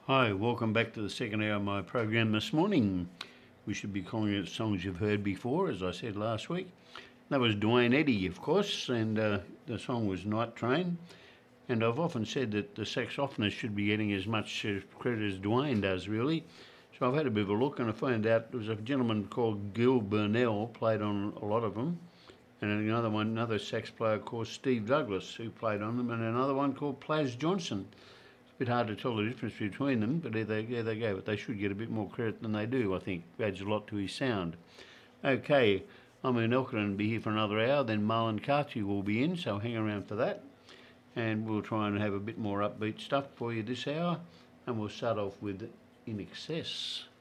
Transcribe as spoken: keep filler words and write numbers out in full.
Hi, welcome back to the second hour of my program this morning. We should be calling it songs you've heard before, as I said last week. That was Duane Eddy, of course, and uh, the song was Night Train. And I've often said that the saxophonist should be getting as much uh, credit as Duane does, really. So I've had a bit of a look, and I found out there was a gentleman called Gil Burnell, played on a lot of them, and another one, another sax player called Steve Douglas, who played on them, and another one called Plas Johnson. A bit hard to tell the difference between them, but there they, there they go. But they should get a bit more credit than they do, I think. Adds a lot to his sound. Okay, I'm in Elkin and be here for another hour. Then Marlon Carty will be in, so hang around for that. And we'll try and have a bit more upbeat stuff for you this hour. And we'll start off with In Excess.